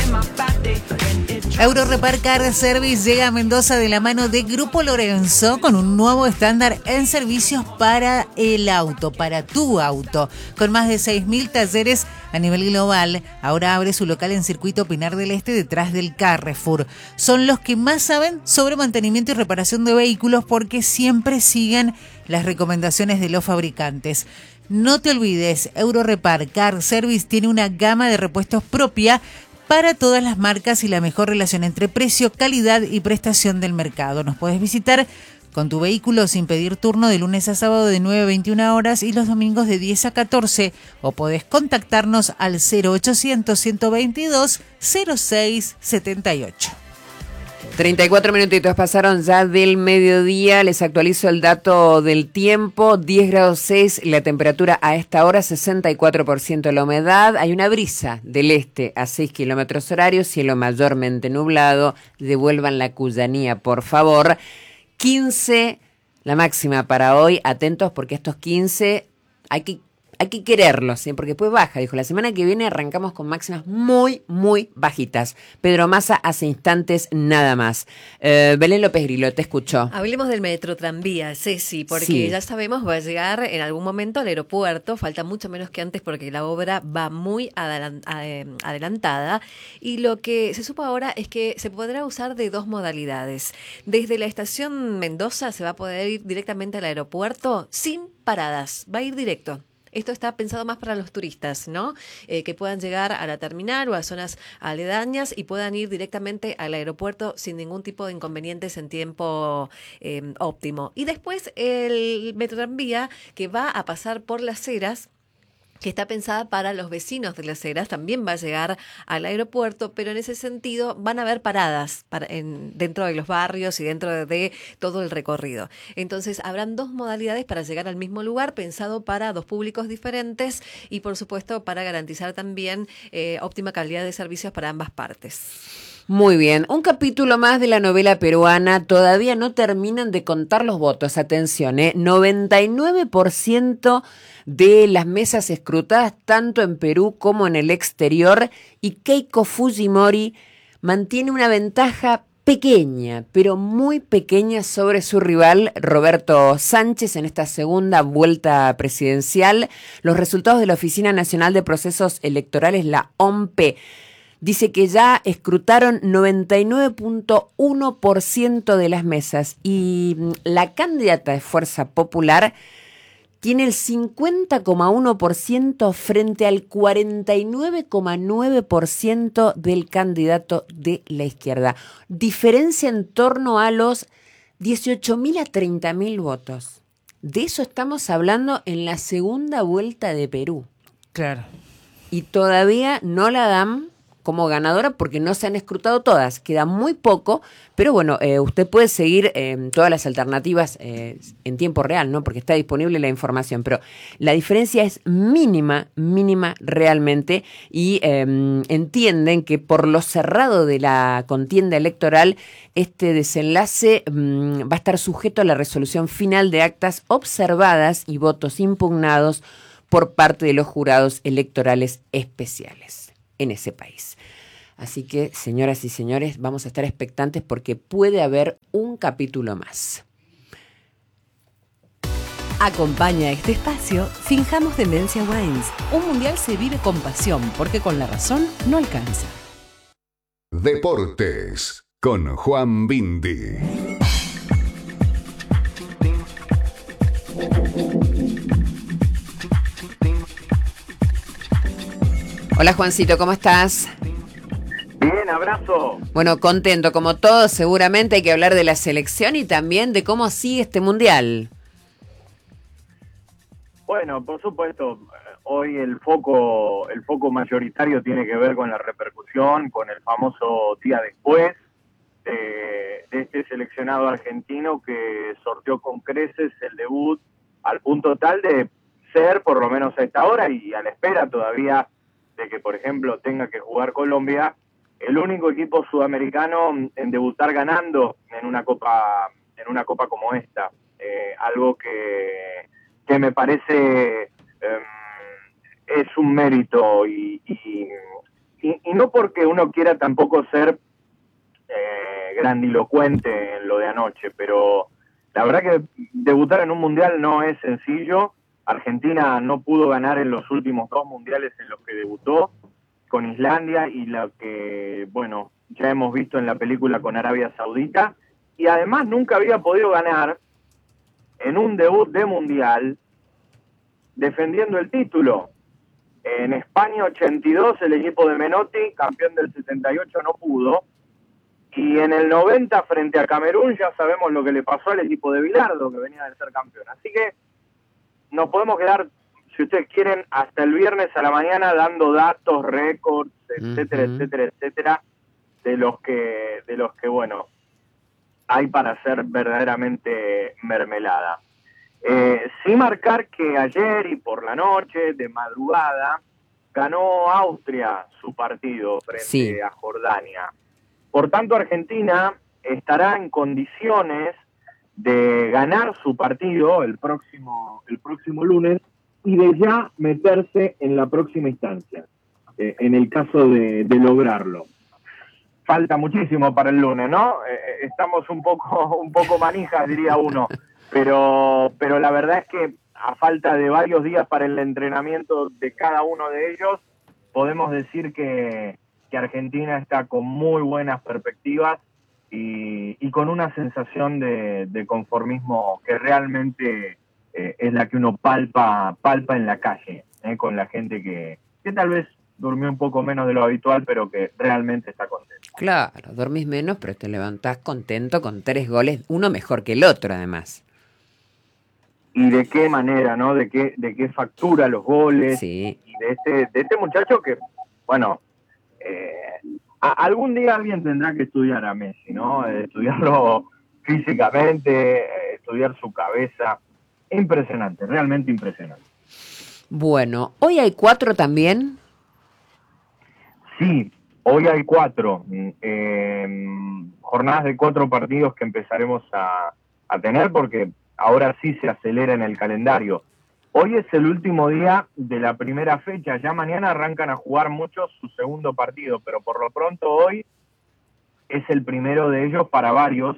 Eurorepar Car Service llega a Mendoza de la mano de Grupo Lorenzo con un nuevo estándar en servicios para el auto, para tu auto. Con más de 6.000 talleres a nivel global, ahora abre su local en Circuito Pinar del Este detrás del Carrefour. Son los que más saben sobre mantenimiento y reparación de vehículos porque siempre siguen las recomendaciones de los fabricantes. No te olvides, Eurorepar Car Service tiene una gama de repuestos propia para todas las marcas y la mejor relación entre precio, calidad y prestación del mercado. Nos puedes visitar con tu vehículo sin pedir turno de lunes a sábado de 9 a 21 horas y los domingos de 10 a 14 o podés contactarnos al 0800 122 0678. 34 minutitos pasaron ya del mediodía, les actualizo el dato del tiempo, 10 grados 6, la temperatura a esta hora, 64% la humedad, hay una brisa del este a 6 kilómetros horarios, cielo mayormente nublado, devuelvan la cuyanía por favor, 15 la máxima para hoy, atentos porque estos 15 hay que quererlos, ¿sí? Porque después baja, dijo, la semana que viene arrancamos con máximas muy, muy bajitas. Pedro Massa hace instantes nada más. Belén López Grillo, te escucho. Hablemos del metro tranvía, Ceci, porque sí, ya sabemos va a llegar en algún momento al aeropuerto, falta mucho menos que antes porque la obra va muy adelantada y lo que se supo ahora es que se podrá usar de dos modalidades. Desde la estación Mendoza se va a poder ir directamente al aeropuerto sin paradas, va a ir directo. Esto está pensado más para los turistas, ¿no? Que puedan llegar a la terminal o a zonas aledañas y puedan ir directamente al aeropuerto sin ningún tipo de inconvenientes en tiempo óptimo. Y después el Metrotranvía que va a pasar por Las Heras, que está pensada para los vecinos de Las Heras, también va a llegar al aeropuerto, pero en ese sentido van a haber paradas dentro de los barrios y dentro de todo el recorrido. Entonces habrán dos modalidades para llegar al mismo lugar, pensado para dos públicos diferentes y por supuesto para garantizar también óptima calidad de servicios para ambas partes. Muy bien, un capítulo más de la novela peruana, todavía no terminan de contar los votos, atención, 99% de las mesas escrutadas tanto en Perú como en el exterior y Keiko Fujimori mantiene una ventaja pequeña, pero muy pequeña sobre su rival Roberto Sánchez en esta segunda vuelta presidencial. Los resultados de la Oficina Nacional de Procesos Electorales, la OMPE, dice que ya escrutaron 99.1% de las mesas y la candidata de Fuerza Popular tiene el 50,1% frente al 49,9% del candidato de la izquierda. Diferencia en torno a los 18.000 a 30.000 votos. De eso estamos hablando en la segunda vuelta de Perú. Claro. Y todavía no la dan como ganadora porque no se han escrutado todas, queda muy poco, pero bueno, usted puede seguir todas las alternativas en tiempo real, ¿no? Porque está disponible la información, pero la diferencia es mínima realmente y entienden que por lo cerrado de la contienda electoral, este desenlace va a estar sujeto a la resolución final de actas observadas y votos impugnados por parte de los jurados electorales especiales en ese país. Así que, señoras y señores, vamos a estar expectantes porque puede haber un capítulo más. Acompaña este espacio Finjamos Demencia Wines. Un mundial se vive con pasión porque con la razón no alcanza. Deportes con Juan Bindi. Hola Juancito, ¿cómo estás? Bien, abrazo. Bueno, contento como todos, seguramente hay que hablar de la selección y también de cómo sigue este mundial. Bueno, por supuesto, hoy el foco mayoritario tiene que ver con la repercusión, con el famoso día después de este seleccionado argentino que sorteó con creces el debut al punto tal de ser, por lo menos a esta hora y a la espera todavía de que, por ejemplo, tenga que jugar Colombia, el único equipo sudamericano en debutar ganando en una copa como esta. Algo que me parece es un mérito y y no porque uno quiera tampoco ser grandilocuente en lo de anoche, pero la verdad que debutar en un mundial no es sencillo. Argentina no pudo ganar en los últimos 2 mundiales en los que debutó, con Islandia y lo que, bueno, ya hemos visto en la película con Arabia Saudita, y además nunca había podido ganar en un debut de mundial defendiendo el título. En España 82 el equipo de Menotti, campeón del 78, no pudo, y en el 90 frente a Camerún ya sabemos lo que le pasó al equipo de Bilardo, que venía de ser campeón. Así que nos podemos quedar, si ustedes quieren, hasta el viernes a la mañana dando datos, récords, etcétera, etcétera, etcétera, de los que bueno, hay para hacer verdaderamente mermelada. Sí marcar que ayer y por la noche, de madrugada, ganó Austria su partido frente a Jordania. Por tanto, Argentina estará en condiciones de ganar su partido el próximo lunes y de ya meterse en la próxima instancia, en el caso de lograrlo. Falta muchísimo para el lunes, ¿no? Estamos un poco manijas, diría uno, pero la verdad es que a falta de varios días para el entrenamiento de cada uno de ellos, podemos decir que Argentina está con muy buenas perspectivas y con una sensación de conformismo que realmente es la que uno palpa en la calle, con la gente que tal vez durmió un poco menos de lo habitual, pero que realmente está contento. Claro, dormís menos, pero te levantás contento con 3 goles, uno mejor que el otro además. Y de qué manera, ¿no? De qué factura los goles. Sí. Y de este muchacho que, bueno, algún día alguien tendrá que estudiar a Messi, ¿no? Estudiarlo físicamente, estudiar su cabeza. Impresionante, realmente impresionante. Bueno, ¿hoy hay 4 también? Sí, hoy hay 4. Jornadas de 4 partidos que empezaremos a tener porque ahora sí se acelera en el calendario. Hoy es el último día de la primera fecha, ya mañana arrancan a jugar muchos su segundo partido, pero por lo pronto hoy es el primero de ellos para varios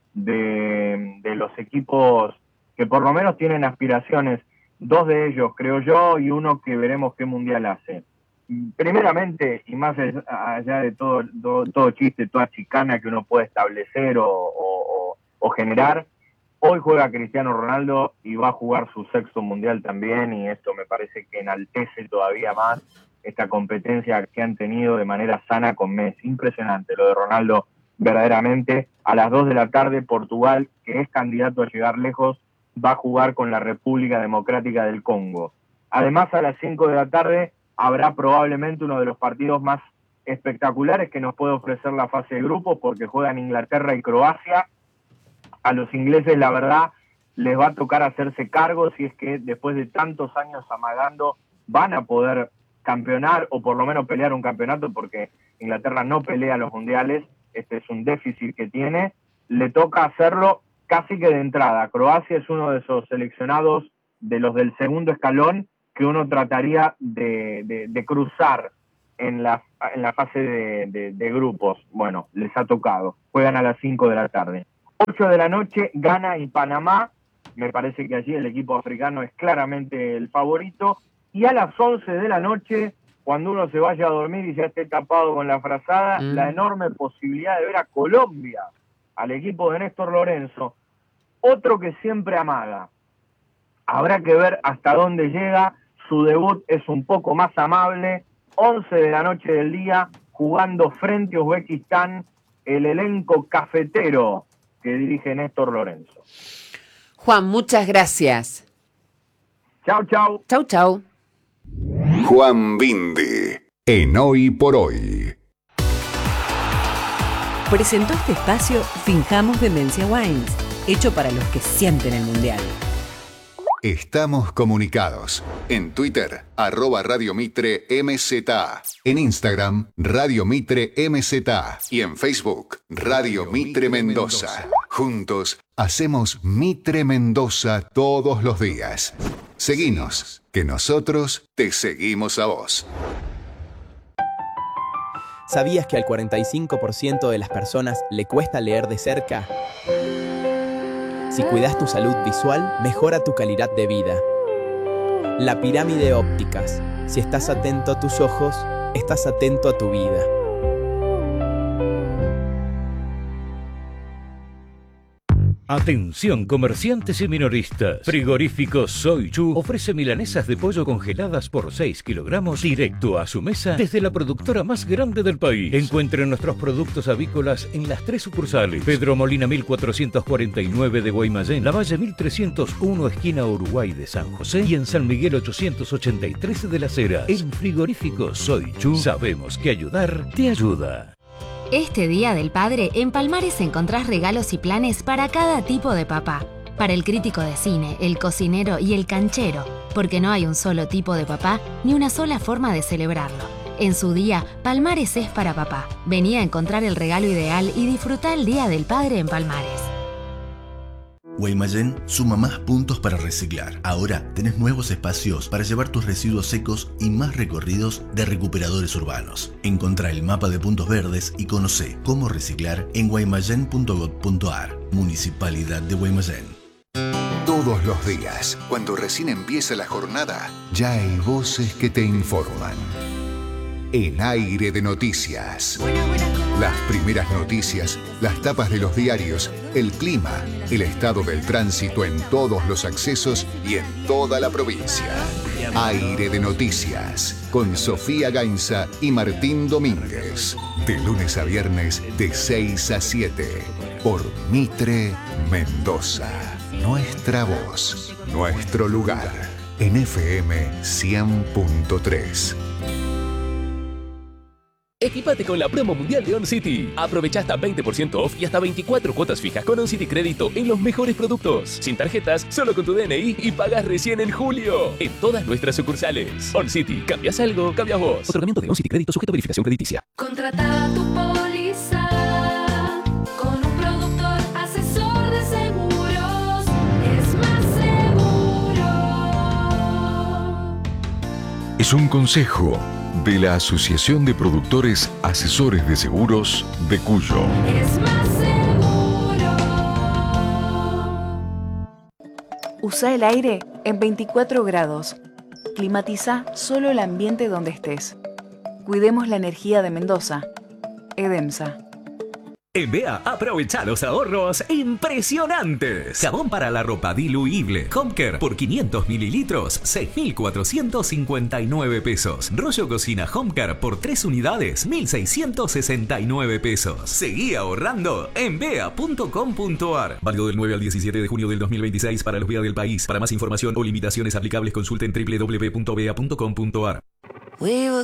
de los equipos que por lo menos tienen aspiraciones, 2 de ellos creo yo y uno que veremos qué mundial hace. Primeramente, y más allá de todo chiste, toda chicana que uno puede establecer o generar, hoy juega Cristiano Ronaldo y va a jugar su 6º mundial también, y esto me parece que enaltece todavía más esta competencia que han tenido de manera sana con Messi. Impresionante lo de Ronaldo, verdaderamente. A las 2 de la tarde, Portugal, que es candidato a llegar lejos, va a jugar con la República Democrática del Congo. Además, a las 5 de la tarde habrá probablemente uno de los partidos más espectaculares que nos puede ofrecer la fase de grupos, porque juegan Inglaterra y Croacia. A los ingleses, la verdad, les va a tocar hacerse cargo si es que después de tantos años amagando van a poder campeonar o por lo menos pelear un campeonato, porque Inglaterra no pelea los mundiales, este es un déficit que tiene, le toca hacerlo casi que de entrada. Croacia es uno de esos seleccionados de los del segundo escalón que uno trataría de cruzar en la fase de grupos. Bueno, les ha tocado, juegan a las 5 de la tarde. 8 de la noche, Ghana y Panamá. Me parece que allí el equipo africano es claramente el favorito. Y a las 11 de la noche, cuando uno se vaya a dormir y ya esté tapado con la frazada, la enorme posibilidad de ver a Colombia, al equipo de Néstor Lorenzo. Otro que siempre amaga. Habrá que ver hasta dónde llega. Su debut es un poco más amable. 11 de la noche del día, jugando frente a Uzbekistán, el elenco cafetero que dirige Néstor Lorenzo. Juan, muchas gracias. Chau, chau. Chau, chau. Juan Bindi, en Hoy por Hoy. Presentó este espacio Finjamos Demencia Wines, hecho para los que sienten el mundial. Estamos comunicados. En Twitter, @Radio Mitre MZA. En Instagram, Radio Mitre MZA. Y en Facebook, Radio Mitre Mendoza. Juntos, hacemos Mitre Mendoza todos los días. Seguinos, que nosotros te seguimos a vos. ¿Sabías que al 45% de las personas le cuesta leer de cerca? Si cuidas tu salud visual, mejora tu calidad de vida. La pirámide ópticas. Si estás atento a tus ojos, estás atento a tu vida. Atención comerciantes y minoristas. Frigorífico Soy Chu ofrece milanesas de pollo congeladas por 6 kilogramos directo a su mesa desde la productora más grande del país. Encuentren nuestros productos avícolas en las 3 sucursales: Pedro Molina 1449 de Guaymallén, Lavalle 1301 esquina Uruguay de San José y en San Miguel 883 de Las Heras. En Frigorífico Soy Chu sabemos que ayudar te ayuda. Este Día del Padre, en Palmares encontrás regalos y planes para cada tipo de papá. Para el crítico de cine, el cocinero y el canchero, porque no hay un solo tipo de papá ni una sola forma de celebrarlo. En su día, Palmares es para papá. Vení a encontrar el regalo ideal y disfrutá el Día del Padre en Palmares. Guaymallén suma más puntos para reciclar. Ahora tenés nuevos espacios para llevar tus residuos secos y más recorridos de recuperadores urbanos. Encontrá el mapa de puntos verdes y conocé cómo reciclar en guaymallén.gov.ar. Municipalidad de Guaymallén. Todos los días, cuando recién empieza la jornada, ya hay voces que te informan. En Aire de Noticias. Las primeras noticias, las tapas de los diarios, el clima, el estado del tránsito en todos los accesos y en toda la provincia. Aire de Noticias, con Sofía Gainza y Martín Domínguez. De lunes a viernes, de 6 a 7. Por Mitre Mendoza. Nuestra voz, nuestro lugar. En FM 100.3. Equipate con la promo mundial de OnCity. Aprovecha hasta 20% off y hasta 24 cuotas fijas con OnCity Crédito en los mejores productos. Sin tarjetas, solo con tu DNI y pagas recién en julio. En todas nuestras sucursales. OnCity. ¿Cambias algo? Cambias vos. Otorgamiento de OnCity Crédito sujeto a verificación crediticia. Contrata tu póliza con un productor asesor de seguros. Es más seguro. Es un consejo de la Asociación de Productores Asesores de Seguros de Cuyo. Es más seguro. Usa el aire en 24 grados. Climatiza solo el ambiente donde estés. Cuidemos la energía de Mendoza. Edemsa. En Bea, aprovecha los ahorros impresionantes. Jabón para la ropa diluible Homecare por 500 mililitros, 6.459 pesos. Rollo cocina Homecare por 3 unidades, 1.669 pesos. Seguí ahorrando en bea.com.ar. Válido del 9 al 17 de junio del 2026 para los Bea del país. Para más información o limitaciones aplicables, consulten www.bea.com.ar. We were